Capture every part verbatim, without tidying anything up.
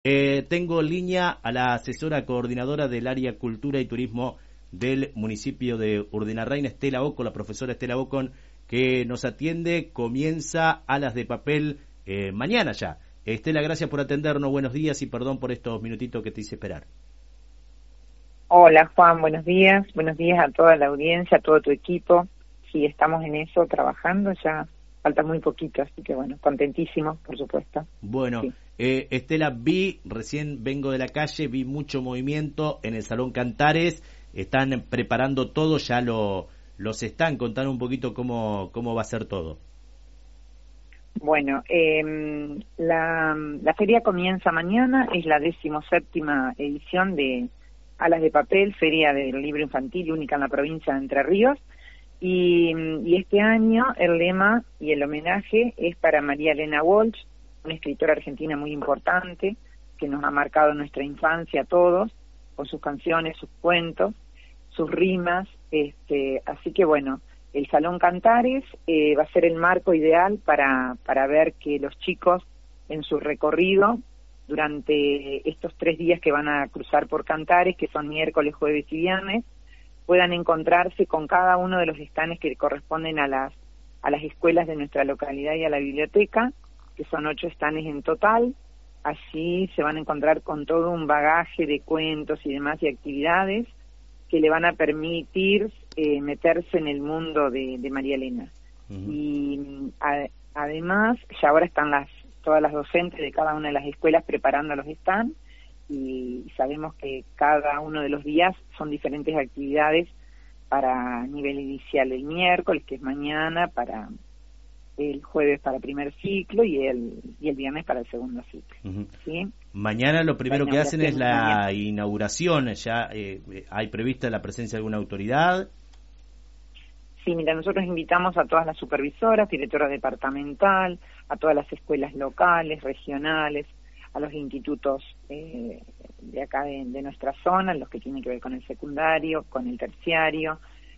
Eh, tengo en línea a la asesora coordinadora del área Cultura y Turismo del municipio de Urdinarrain, Estela Ocon, la profesora Estela Ocon, que nos atiende. Comienza Alas de Papel eh, mañana ya. Estela, gracias por atendernos, buenos días y perdón por estos minutitos que te hice esperar. Hola Juan, buenos días, buenos días a toda la audiencia, a todo tu equipo. Sí, estamos en eso, trabajando, ya falta muy poquito, así que bueno, contentísimos, por supuesto. Bueno, sí. eh, Estela, vi, recién vengo de la calle, vi mucho movimiento en el Salón Cantares, están preparando todo, ya lo los están, contando un poquito cómo, cómo va a ser todo. Bueno, eh, la, la feria comienza mañana, es la decimoséptima edición de Alas de Papel, Feria del Libro Infantil, única en la provincia de Entre Ríos. Y, y este año el lema y el homenaje es para María Elena Walsh, una escritora argentina muy importante, que nos ha marcado nuestra infancia a todos, con sus canciones, sus cuentos, sus rimas. Este, así que bueno, el Salón Cantares eh, va a ser el marco ideal para, para ver que los chicos en su recorrido, durante estos tres días que van a cruzar por Cantares, que son miércoles, jueves y viernes, puedan encontrarse con cada uno de los stands que corresponden a las a las escuelas de nuestra localidad y a la biblioteca, que son ocho stands en total. Allí se van a encontrar con todo un bagaje de cuentos y demás y actividades que le van a permitir eh, meterse en el mundo de, de María Elena. Uh-huh. Y a, además, ya ahora están las todas las docentes de cada una de las escuelas preparando los stands, y sabemos que cada uno de los días son diferentes actividades para nivel inicial el miércoles, que es mañana, para el jueves para primer ciclo y el y el viernes para el segundo ciclo. Uh-huh. ¿Sí? Mañana lo primero que hacen es la mañana. inauguración. ¿Ya eh, hay prevista la presencia de alguna autoridad? Sí, mira, nosotros invitamos a todas las supervisoras, directoras departamental, a todas las escuelas locales, regionales, a los institutos eh, de acá de, de nuestra zona, los que tienen que ver con el secundario, con el terciario,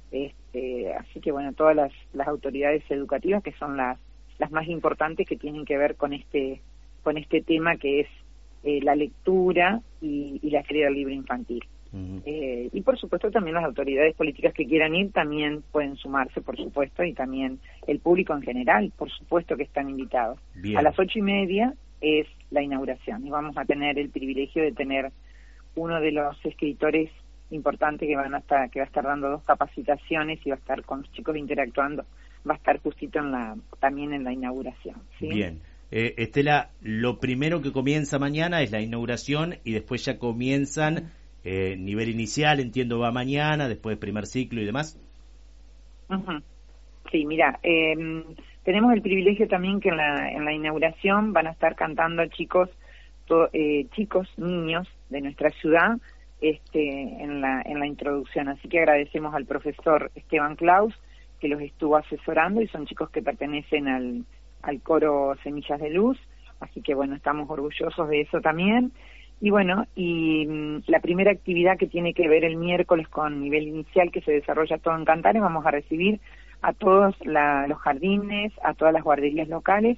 este, así que bueno, todas las, las autoridades educativas que son las las más importantes que tienen que ver con este con este tema que es eh, la lectura y, y la feria del libro infantil. Uh-huh. Eh, y por supuesto también las autoridades políticas que quieran ir también pueden sumarse, por supuesto, y también el público en general, por supuesto que están invitados. Bien. A las ocho y media es la inauguración y vamos a tener el privilegio de tener uno de los escritores importantes que van a estar, que va a estar dando dos capacitaciones y va a estar con los chicos interactuando, va a estar justito en la también en la inauguración. ¿Sí? Bien, eh, Estela, lo primero que comienza mañana es la inauguración y después ya comienzan eh, nivel inicial, entiendo va mañana, después primer ciclo y demás. Uh-huh. Sí, mira, eh, tenemos el privilegio también que en la en la inauguración van a estar cantando chicos, to, eh, chicos, niños de nuestra ciudad, este, en la en la introducción. Así que agradecemos al profesor Esteban Claus que los estuvo asesorando y son chicos que pertenecen al al coro Semillas de Luz. Así que bueno, estamos orgullosos de eso también. Y bueno, y mm, la primera actividad que tiene que ver el miércoles con nivel inicial que se desarrolla todo en Cantares, vamos a recibir a todos la, los jardines, a todas las guarderías locales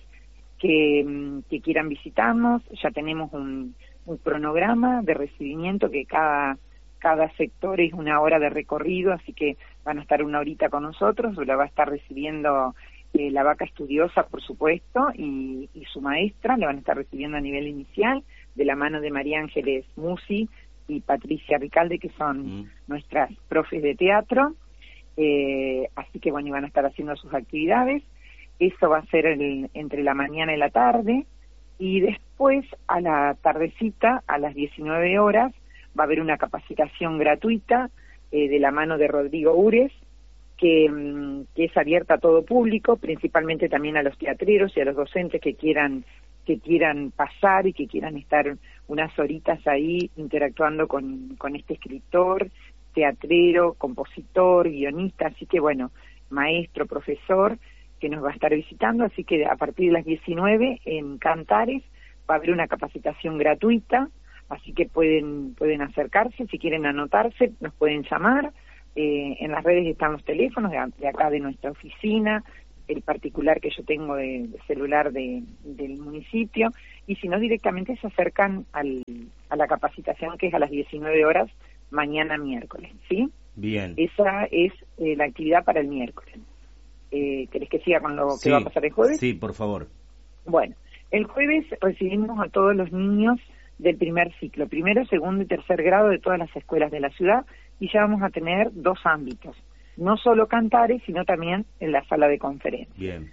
que, que quieran visitarnos. Ya tenemos un, un cronograma de recibimiento que cada, cada sector es una hora de recorrido, así que van a estar una horita con nosotros, la va a estar recibiendo eh, la vaca estudiosa, por supuesto, y, y su maestra, la van a estar recibiendo a nivel inicial, de la mano de María Ángeles Musi y Patricia Ricalde, que son mm. nuestras profes de teatro. Eh, así que bueno, iban a estar haciendo sus actividades. Eso va a ser el, entre la mañana y la tarde, y después a la tardecita, a las diecinueve horas, va a haber una capacitación gratuita eh, de la mano de Rodrigo Ures, que, que es abierta a todo público, principalmente también a los teatreros y a los docentes que quieran que quieran pasar y que quieran estar unas horitas ahí interactuando con, con este escritor, teatrero, compositor, guionista, así que bueno, maestro, profesor, que nos va a estar visitando, así que a partir de las diecinueve en Cantares va a haber una capacitación gratuita, así que pueden pueden acercarse, si quieren anotarse, nos pueden llamar, eh, en las redes están los teléfonos de, de acá de nuestra oficina, el particular que yo tengo de, de celular de, del municipio, y si no directamente se acercan al, a la capacitación que es a las diecinueve horas mañana miércoles, ¿sí? Bien. Esa es eh, la actividad para el miércoles. Eh, ¿Querés que siga con lo Sí, que va a pasar el jueves? Sí, por favor. Bueno, el jueves recibimos a todos los niños del primer ciclo, primero, segundo y tercer grado de todas las escuelas de la ciudad, y ya vamos a tener dos ámbitos, no solo Cantares, sino también en la sala de conferencias. Bien.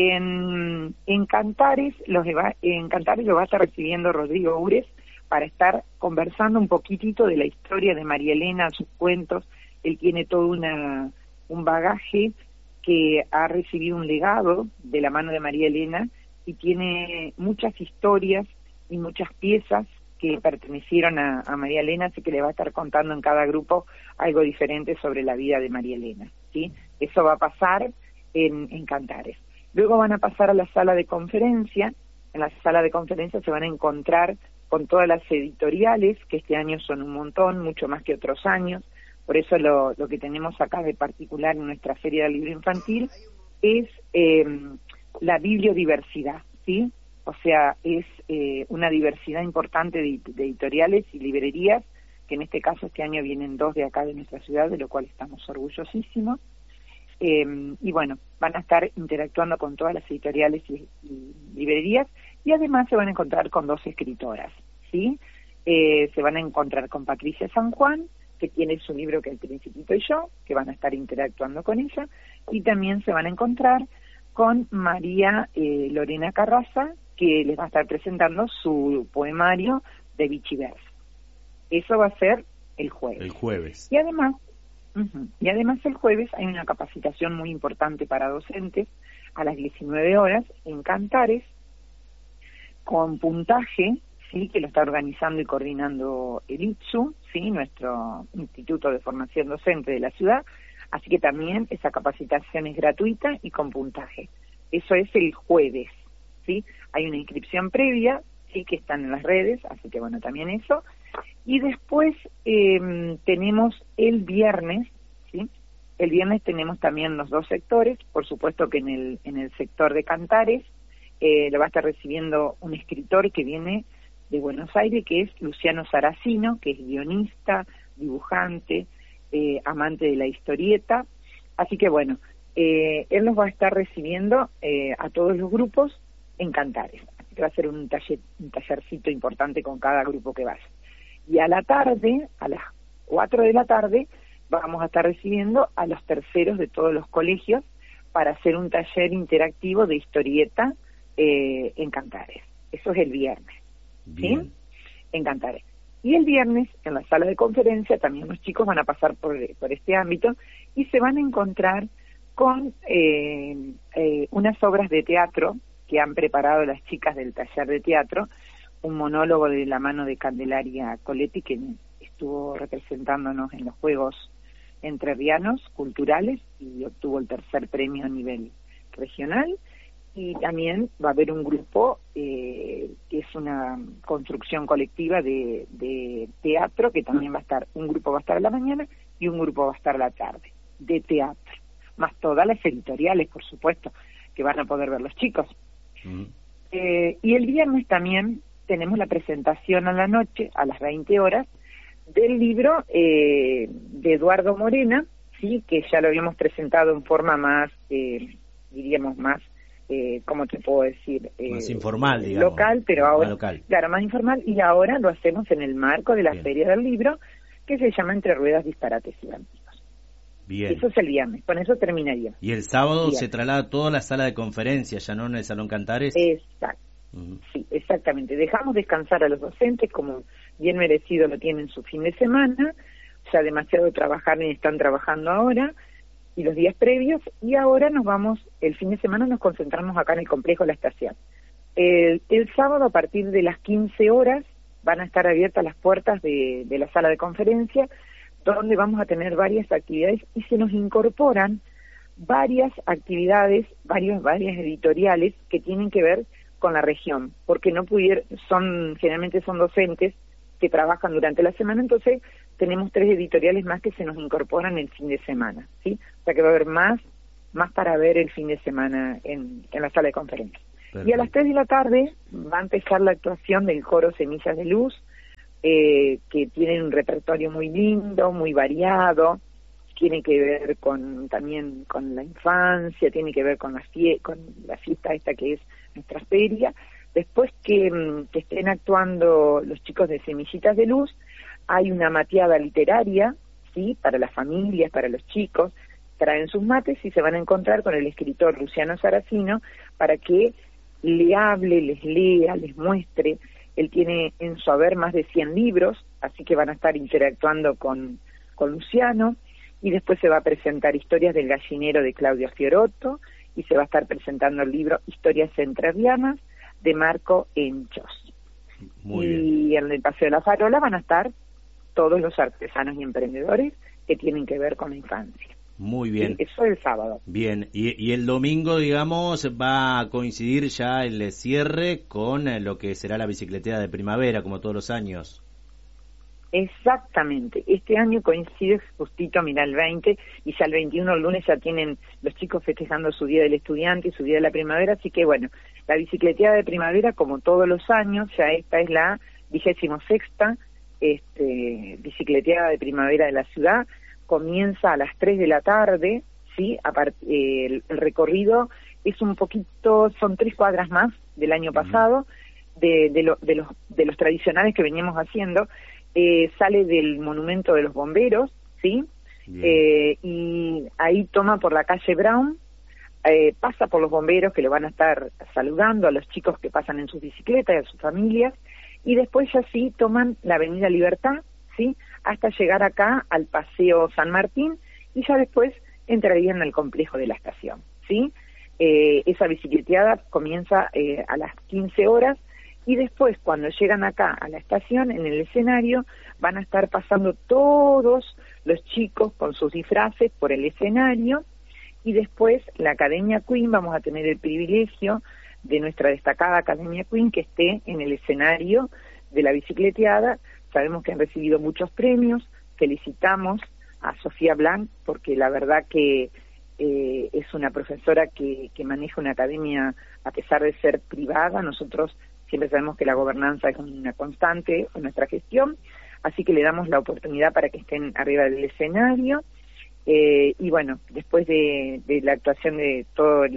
En, en Cantares, los va, en Cantares lo va a estar recibiendo Rodrigo Ures para estar conversando un poquitito de la historia de María Elena, sus cuentos. Él tiene todo una, un bagaje que ha recibido un legado de la mano de María Elena y tiene muchas historias y muchas piezas que pertenecieron a, a María Elena, así que le va a estar contando en cada grupo algo diferente sobre la vida de María Elena, ¿sí? Eso va a pasar en, en Cantares. Luego van a pasar a la sala de conferencia. En la sala de conferencia se van a encontrar con todas las editoriales, que este año son un montón, mucho más que otros años. Por eso lo, lo que tenemos acá de particular en nuestra Feria del Libro Infantil es eh, la bibliodiversidad, ¿sí? O sea, es eh, una diversidad importante de, de editoriales y librerías, que en este caso este año vienen dos de acá de nuestra ciudad, de lo cual estamos orgullosísimos. Eh, y bueno, van a estar interactuando con todas las editoriales y, y librerías, y además se van a encontrar con dos escritoras, ¿sí? Eh, se van a encontrar con Patricia San Juan, que tiene su libro que El Principito y yo, que van a estar interactuando con ella, y también se van a encontrar con María eh, Lorena Carraza, que les va a estar presentando su poemario de Vichiverso. Eso va a ser el jueves. El jueves. Y además, uh-huh, y además el jueves hay una capacitación muy importante para docentes a las diecinueve horas en Cantares, con puntaje, sí, que lo está organizando y coordinando el I T S U, sí, nuestro Instituto de Formación Docente de la ciudad, así que también esa capacitación es gratuita y con puntaje. Eso es el jueves, ¿sí? Hay una inscripción previa, sí, que están en las redes, así que bueno, también eso. Y después eh, tenemos el viernes, ¿sí? El viernes tenemos también los dos sectores, por supuesto que en el, en el sector de Cantares eh, lo va a estar recibiendo un escritor que viene de Buenos Aires, que es Luciano Saracino, que es guionista, dibujante, eh, amante de la historieta. Así que bueno, eh, él nos va a estar recibiendo eh, a todos los grupos en Cantares. Así que va a ser un, taller, un tallercito importante con cada grupo que vaya. Y a la tarde, a las cuatro de la tarde, vamos a estar recibiendo a los terceros de todos los colegios para hacer un taller interactivo de historieta eh, en Cantares. Eso es el viernes. Bien. ¿Sí? En Cantares. Y el viernes, en la sala de conferencia, también los chicos van a pasar por, por este ámbito y se van a encontrar con eh, eh, unas obras de teatro que han preparado las chicas del taller de teatro, un monólogo de la mano de Candelaria Coletti, que estuvo representándonos en los Juegos Entrerrianos Culturales y obtuvo el tercer premio a nivel regional. Y también va a haber un grupo eh, que es una construcción colectiva de, de teatro, que también va a estar, un grupo va a estar a la mañana y un grupo va a estar a la tarde, de teatro, más todas las editoriales, por supuesto, que van a poder ver los chicos. Uh-huh. Eh, y el viernes también tenemos la presentación a la noche, a las veinte horas, del libro eh, de Eduardo Morena, sí, que ya lo habíamos presentado en forma más, eh, diríamos más, Eh, ¿cómo te puedo decir? Eh, más informal, digamos. Local, pero ahora, local. Claro, más informal, y ahora lo hacemos en el marco de la Bien. Feria del Libro, que se llama Entre Ruedas, Disparates y Vampiros. Bien. Eso es el viernes, con eso terminaría. Y el sábado Bien. se traslada toda la sala de conferencias, ya no en el Salón Cantares. Exacto, uh-huh. Sí, exactamente. Dejamos descansar a los docentes, como bien merecido lo tienen su fin de semana, ya demasiado trabajar y están trabajando ahora, y los días previos, y ahora nos vamos, el fin de semana nos concentramos acá en el complejo La Estación. El, el sábado a partir de las quince horas van a estar abiertas las puertas de, de la sala de conferencia, donde vamos a tener varias actividades y se nos incorporan varias actividades, varios, varias editoriales que tienen que ver con la región, porque no pudieron, son, generalmente son docentes que trabajan durante la semana, entonces tenemos tres editoriales más que se nos incorporan el fin de semana, ¿sí? O sea que va a haber más más para ver el fin de semana en, en la sala de conferencias. Perfecto. Y a las tres de la tarde va a empezar la actuación del coro Semillas de Luz, eh, que tienen un repertorio muy lindo, muy variado, tiene que ver con también con la infancia, tiene que ver con la, fie con la fiesta esta que es nuestra feria. Después que, que estén actuando los chicos de Semillitas de Luz, hay una mateada literaria, sí, para las familias, para los chicos, traen sus mates y se van a encontrar con el escritor Luciano Saracino para que le hable, les lea, les muestre. Él tiene en su haber más de cien libros, así que van a estar interactuando con, con Luciano, y después se va a presentar Historias del gallinero de Claudio Fiorotto, y se va a estar presentando el libro Historias entrerrianas de Marco Enchos. Muy y bien. En el Paseo de la Farola van a estar todos los artesanos y emprendedores que tienen que ver con la infancia. Muy bien. Sí, eso es el sábado. Bien, y, y el domingo, digamos, va a coincidir ya el cierre con lo que será la bicicleteada de primavera, como todos los años. Exactamente. Este año coincide justito, mira, el veinte, y ya el veintiuno, el lunes, ya tienen los chicos festejando su Día del Estudiante y su Día de la Primavera, así que bueno, la bicicleteada de primavera, como todos los años, ya esta es la vigésimo sexta este, bicicleteada de primavera de la ciudad, comienza a las tres de la tarde, ¿sí? A part eh, el, el recorrido es un poquito, son tres cuadras más del año pasado, de, de, lo, de, los, de los tradicionales que veníamos haciendo. Eh, sale del Monumento de los Bomberos, ¿sí? Eh, y ahí toma por la calle Brown, eh, pasa por los bomberos que lo van a estar saludando a los chicos que pasan en sus bicicletas y a sus familias, y después ya sí toman la Avenida Libertad, ¿sí? Hasta llegar acá al Paseo San Martín, y ya después entrarían al complejo de la estación, ¿sí? Eh, esa bicicleteada comienza eh, a las quince horas, y después, cuando llegan acá a la estación, en el escenario, van a estar pasando todos los chicos con sus disfraces por el escenario, y después la Academia Queen, vamos a tener el privilegio de nuestra destacada Academia Queen que esté en el escenario de la bicicleteada. Sabemos que han recibido muchos premios, felicitamos a Sofía Blanc, porque la verdad que eh, es una profesora que, que maneja una academia, a pesar de ser privada. Nosotros siempre sabemos que la gobernanza es una constante en nuestra gestión, así que le damos la oportunidad para que estén arriba del escenario. Eh, y bueno, después de, de la actuación de toda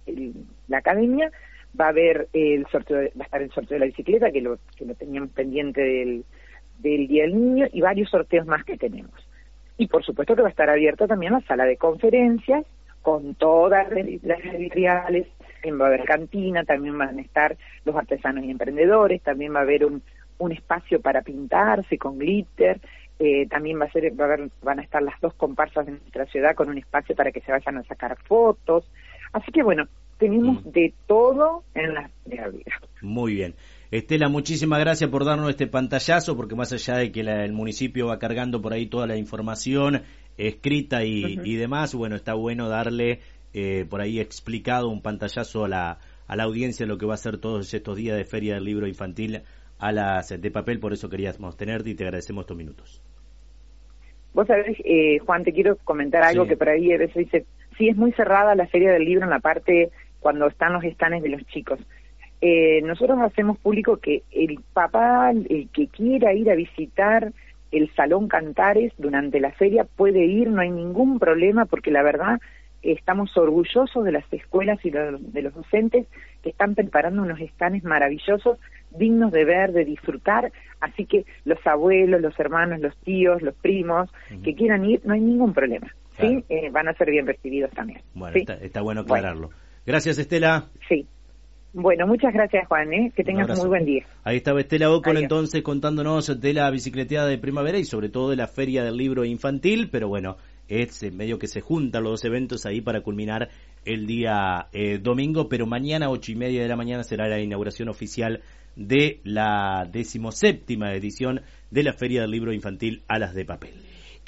la academia, va a haber el sorteo, de, va a estar el sorteo de la bicicleta, que lo, que lo teníamos pendiente del, del Día del Niño, y varios sorteos más que tenemos. Y por supuesto que va a estar abierta también la sala de conferencias, con todas las editoriales. También va a haber cantina, también van a estar los artesanos y emprendedores, también va a haber un, un espacio para pintarse con glitter, eh, también va a ser, va a haber, van a estar las dos comparsas de nuestra ciudad con un espacio para que se vayan a sacar fotos. Así que bueno, tenemos mm. de todo en la vida. Muy bien. Estela, muchísimas gracias por darnos este pantallazo, porque más allá de que la, el municipio va cargando por ahí toda la información escrita y, uh-huh. y demás, bueno, está bueno darle eh, por ahí explicado un pantallazo a la, a la audiencia lo que va a ser todos estos días de Feria del Libro Infantil a las de papel. Por eso queríamos tenerte y te agradecemos estos minutos. Vos sabés, eh, Juan, te quiero comentar algo sí. que por ahí a veces dice, sí, es muy cerrada la Feria del Libro en la parte cuando están los estanes de los chicos. Eh, nosotros hacemos público que el papá, el que quiera ir a visitar el Salón Cantares durante la feria puede ir, no hay ningún problema, porque la verdad estamos orgullosos de las escuelas y de los, de los docentes que están preparando unos estanes maravillosos, dignos de ver, de disfrutar, así que los abuelos, los hermanos, los tíos, los primos, uh-huh. que quieran ir, no hay ningún problema, claro. ¿sí? Eh, van a ser bien recibidos también. Bueno, ¿sí? está, está bueno aclararlo. Bueno. Gracias, Estela. Sí. Bueno, muchas gracias, Juan, ¿eh? Que tengas un muy buen día. Ahí estaba Estela Ocon entonces contándonos de la bicicleteada de primavera y sobre todo de la Feria del Libro Infantil, pero bueno, es medio que se juntan los dos eventos ahí para culminar el día eh, domingo, pero mañana ocho y media de la mañana será la inauguración oficial de la decimoséptima edición de la Feria del Libro Infantil Alas de Papel.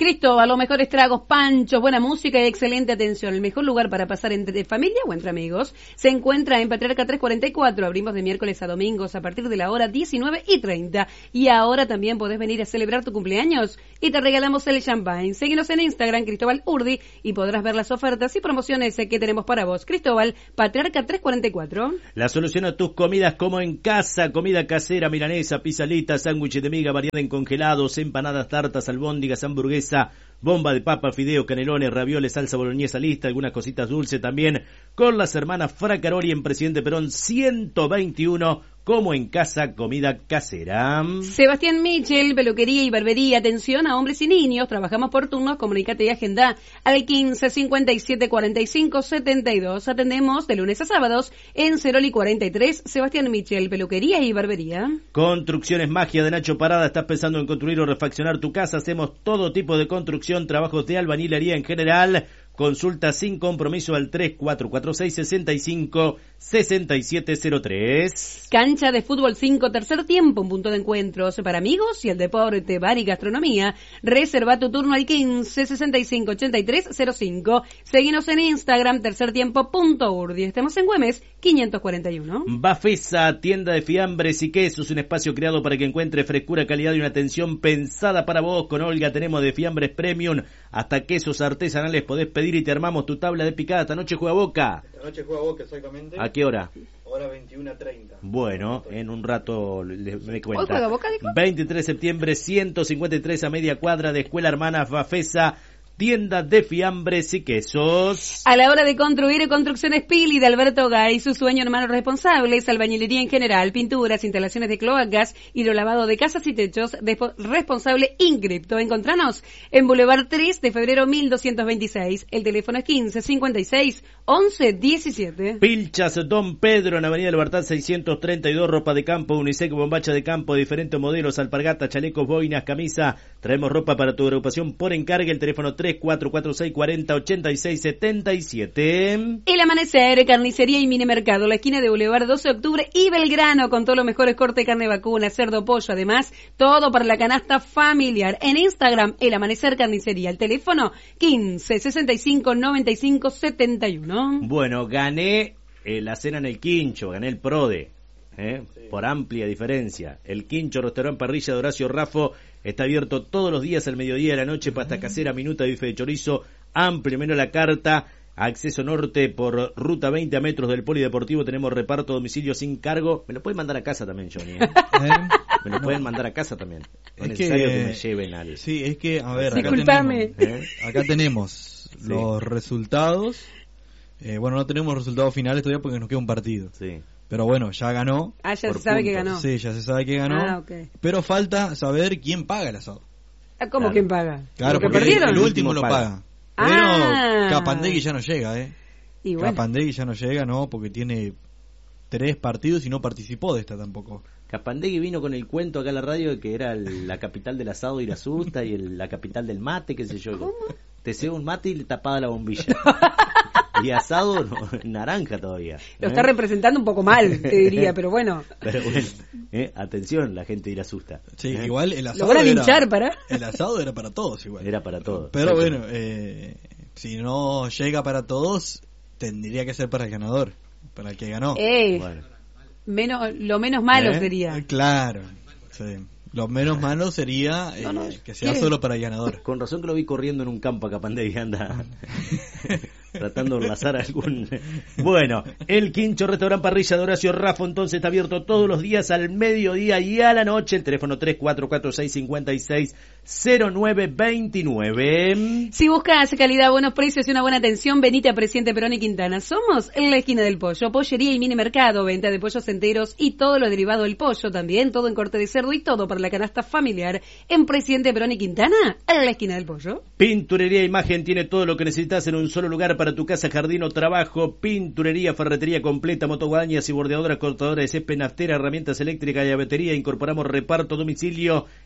Cristóbal, los mejores tragos, panchos, buena música y excelente atención. El mejor lugar para pasar entre familia o entre amigos se encuentra en Patriarca trescientos cuarenta y cuatro. Abrimos de miércoles a domingos a partir de la hora diecinueve y treinta. Y ahora también podés venir a celebrar tu cumpleaños y te regalamos el champagne. Síguenos en Instagram, Cristóbal Urdi, y podrás ver las ofertas y promociones que tenemos para vos. Cristóbal, Patriarca trescientos cuarenta y cuatro. La solución a tus comidas como en casa, comida casera, milanesa, pizzalita, sándwiches de miga, variada en congelados, empanadas, tartas, albóndigas, hamburguesa, bomba de papa, fideo, canelones, ravioles, salsa boloñesa lista, algunas cositas dulces también, con las hermanas Fracaroli en Presidente Perón ciento veintiuno, como en casa, comida casera. Sebastián Michel, peluquería y barbería, atención a hombres y niños, trabajamos por turnos, comunicate y agenda al quince cincuenta y siete cuarenta y cinco setenta y dos, atendemos de lunes a sábados en Ceroli cuarenta y tres, Sebastián Michel, peluquería y barbería. Construcciones Magia de Nacho Parada, estás pensando en construir o refaccionar tu casa, hacemos todo tipo de construcción, trabajos de albañilería en general. Consulta sin compromiso al tres cuatro cuatro seis, seis cinco, seis siete cero tres. Cancha de fútbol cinco, tercer tiempo, un punto de encuentros para amigos y el deporte, bar y gastronomía. Reserva tu turno al quince sesenta y cinco ochenta y tres cero cinco. Seguinos en Instagram, tercertiempo.urdi. Estamos en Güemes, quinientos cuarenta y uno. Bafesa, tienda de fiambres y quesos, un espacio creado para que encuentre frescura, calidad y una atención pensada para vos. Con Olga tenemos de fiambres premium hasta quesos artesanales, podés pedir y te armamos tu tabla de picada. Esta noche juega Boca. Esta noche juega Boca, exactamente. ¿A qué hora? Hora veintiuno treinta. Bueno, en un rato le, me cuenta. ¿Hoy juega Boca, dijo? veintitrés de septiembre, ciento cincuenta y tres a media cuadra de Escuela Hermanas Bafesa, tienda de fiambres y quesos. A la hora de construir, Construcciones Pili de Alberto Gay, su sueño, hermanos responsables, albañilería en general, pinturas, instalaciones de cloacas, hidrolavado de casas y techos, despo- responsable Incripto. Encontranos en Boulevard tres de febrero mil doscientos veintiséis. El teléfono es quince cincuenta y seis once diecisiete. Pilchas Don Pedro en Avenida Libertad seiscientos treinta y dos, ropa de campo, unisex, bombacha de campo, diferentes modelos, alpargatas, chalecos, boinas, camisa. Traemos ropa para tu agrupación por encargue. El teléfono tres cuatro cuatro seis cuarenta ochenta y seis setenta y siete. El Amanecer, carnicería y minimercado, la esquina de Boulevard doce de octubre y Belgrano, con todos los mejores cortes de carne vacuna, cerdo, pollo, además, todo para la canasta familiar. En Instagram, El Amanecer Carnicería, el teléfono quince sesenta y cinco noventa y cinco setenta y uno. Bueno, gané eh, la cena en el Quincho, gané el Prode, ¿eh? Sí. Por amplia diferencia. El Quincho, restaurante parrilla de Horacio Raffo, está abierto todos los días al mediodía de la noche, pasta casera, minuta, bife de chorizo, amplio menú a la carta, acceso norte por ruta veinte a metros del polideportivo, tenemos reparto a domicilio sin cargo. Me lo pueden mandar a casa también, Johnny, ¿eh? ¿Eh? Me lo no. pueden mandar a casa también. No es necesario que, que me lleven al... Sí, es que, a ver, acá tenemos, ¿eh? acá tenemos sí. los resultados. Eh, bueno, no tenemos resultados finales todavía porque nos queda un partido. Sí. Pero bueno, ya ganó. Ah, ya se sabe puntos. que ganó. Sí, ya se sabe que ganó. Ah, okay. Pero falta saber quién paga el asado. ¿Cómo claro. quién paga? Claro, porque perdieron? el, el último lo paga. Ah. Pero Capandegui ya no llega, ¿eh? Y bueno. Capandegui ya no llega, ¿no? Porque tiene tres partidos y no participó de esta tampoco. Capandegui vino con el cuento acá a la radio de que era el, la capital del asado y la asusta y el, la capital del mate, qué sé yo. ¿Cómo? Te cebo un mate y le tapaba la bombilla. Y asado no, naranja todavía. Lo ¿eh? está representando un poco mal, te diría, pero bueno. Pero bueno, ¿eh? Atención, la gente irá asusta. Sí, ¿eh? igual el asado ¿Lo van a era, linchar para? El asado era para todos igual. Era para todos. Pero bueno, eh, si no llega para todos, tendría que ser para el ganador, para el que ganó. Eh, bueno. menos, lo menos malo ¿Eh? sería. Claro, sí. Lo menos malo sería eh, no, no, que sea ¿qué? Solo para el ganador. Con razón que lo vi corriendo en un campo a Capandegui, anda tratando de enlazar algún... Bueno, el Quincho, restaurante parrilla de Horacio Raffo, entonces está abierto todos los días al mediodía y a la noche. El teléfono tres cuatro cuatro seis cinco seis cero nueve dos nueve. Si buscas calidad, buenos precios y una buena atención, venite a Presidente Perón y Quintana. Somos en la esquina del pollo, pollería y mini mercado, venta de pollos enteros y todo lo derivado del pollo, también todo en corte de cerdo y todo para la canasta familiar. En Presidente Perón y Quintana, en la esquina del pollo. Pinturería Imagen tiene todo lo que necesitas en un solo lugar para tu casa, jardín o trabajo. Pinturería, ferretería completa, motoguadañas y bordeadoras, cortadoras de césped, naftera, herramientas eléctricas y batería. Incorporamos reparto a domicilio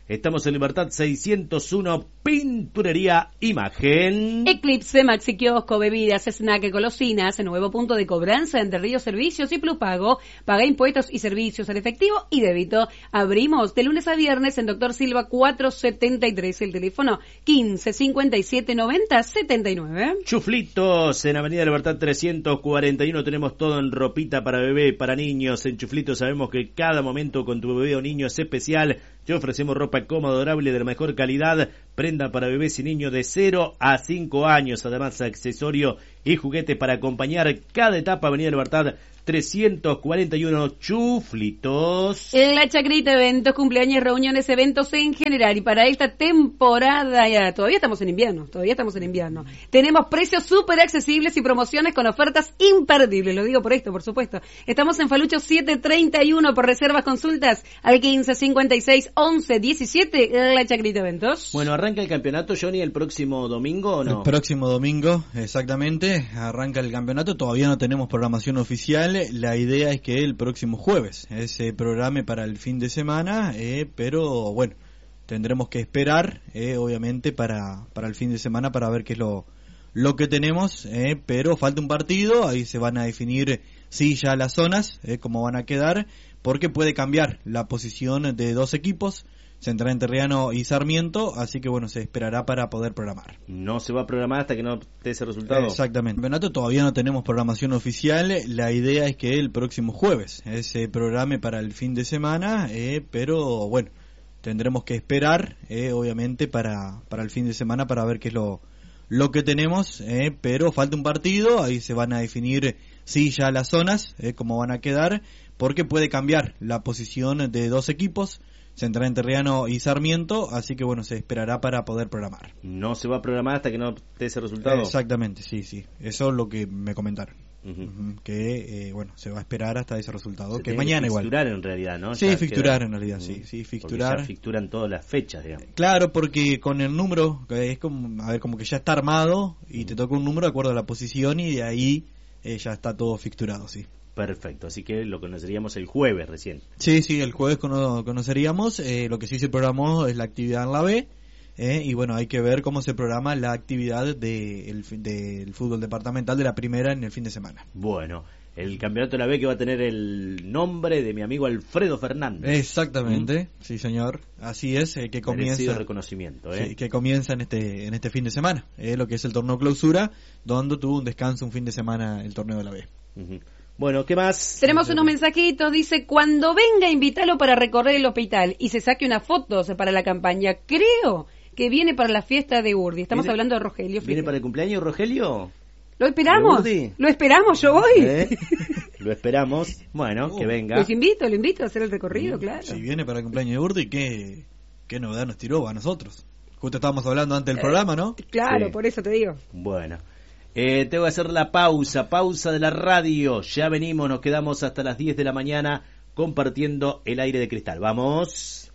Estamos en Libertad seiscientos uno, Pinturería Imagen. Eclipse, Maxi Kiosco, bebidas, snack, golosinas, nuevo punto de cobranza Entre Ríos Servicios y Plus Pago. Paga impuestos y servicios en efectivo y débito. Abrimos de lunes a viernes en Doctor Silva cuatrocientos setenta y tres, el teléfono quince cincuenta y siete noventa setenta y nueve. Chuflitos, en Avenida Libertad trescientos cuarenta y uno tenemos todo en ropita para bebé, para niños. En Chuflitos sabemos que cada momento con tu bebé o niño es especial. Te ofrecemos ropa cómoda, durable, de la mejor calidad, prenda para bebés y niños de cero a cinco años, además accesorio y juguetes para acompañar cada etapa. Avenida Libertad trescientos cuarenta y uno, Chuflitos. La Chacrita, eventos, cumpleaños, reuniones, eventos en general. Y para esta temporada, ya, todavía estamos en invierno, todavía estamos en invierno. Tenemos precios súper accesibles y promociones con ofertas imperdibles. Lo digo por esto, por supuesto. Estamos en Falucho setecientos treinta y uno, por reservas, consultas al quince cincuenta y seis once diecisiete. La Chacrita, eventos. Bueno, ¿arranca el campeonato, Johnny, el próximo domingo o no? El próximo domingo, exactamente, arranca el campeonato. Todavía no tenemos programación oficial. La idea es que el próximo jueves se programe para el fin de semana, eh, pero bueno, tendremos que esperar, eh, obviamente, para, para el fin de semana para ver qué es lo, lo que tenemos, eh, pero falta un partido, ahí se van a definir, sí, ya las zonas, eh, cómo van a quedar, porque puede cambiar la posición de dos equipos, Central Entrerriano y Sarmiento, así que bueno, se esperará para poder programar. No se va a programar hasta que no esté ese resultado. Exactamente. El campeonato todavía no tenemos programación oficial, la idea es que el próximo jueves eh, se programe para el fin de semana, eh, pero bueno, tendremos que esperar, eh, obviamente, para, para el fin de semana para ver qué es lo, lo que tenemos, eh, pero falta un partido, ahí se van a definir, sí, ya las zonas, eh, cómo van a quedar, porque puede cambiar la posición de dos equipos, Central Entrerriano y Sarmiento, así que bueno, se esperará para poder programar. No se va a programar hasta que no esté ese resultado. Exactamente, sí, sí, eso es lo que me comentaron. Uh-huh. Uh-huh. Que, eh, bueno, se va a esperar hasta ese resultado, se que mañana igual. Ficturar en realidad, ¿no? Sí, ya ficturar queda... en realidad, uh-huh. sí, sí, ficturar. Porque ya ficturan todas las fechas, digamos. Claro, porque con el número, es como, a ver, como que ya está armado y uh-huh. te toca un número de acuerdo a la posición y de ahí eh, ya está todo ficturado, sí. Perfecto, así que lo conoceríamos el jueves recién. Sí, sí, el jueves cono- conoceríamos, eh, lo que sí se programó es la actividad en la B, eh, y bueno, hay que ver cómo se programa la actividad de el, del fútbol departamental de la primera en el fin de semana. Bueno, el campeonato de la B que va a tener el nombre de mi amigo Alfredo Fernández. Exactamente, ¿Mm? Sí señor, así es, eh, que comienza... Merecido reconocimiento, ¿eh? Sí, que comienza en este, en este fin de semana, eh, lo que es el torneo clausura, donde tuvo un descanso un fin de semana el torneo de la B. Uh-huh. Bueno, ¿qué más? Tenemos unos mensajitos, dice, cuando venga, invítalo para recorrer el hospital y se saque unas fotos para la campaña. Creo que viene para la fiesta de Urdi. Estamos ¿Viene, hablando de Rogelio. ¿Viene para el cumpleaños, Rogelio? ¿Lo esperamos? ¿Lo esperamos? Yo voy. ¿Eh? Lo esperamos. Bueno, oh, que venga. Los invito, lo invito a hacer el recorrido, mm, claro. Si viene para el cumpleaños de Urdi, ¿qué, qué novedad nos tiró a nosotros? Justo estábamos hablando antes del eh, programa, ¿no? Claro, sí. Por eso te digo. Bueno. Eh, tengo que hacer la pausa, pausa de la radio. Ya venimos, nos quedamos hasta las diez de la mañana compartiendo el aire de cristal. ¡Vamos!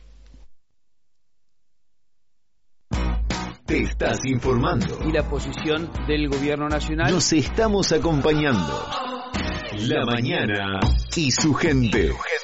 Te estás informando. Y la posición del gobierno nacional. Nos estamos acompañando. La mañana y su gente.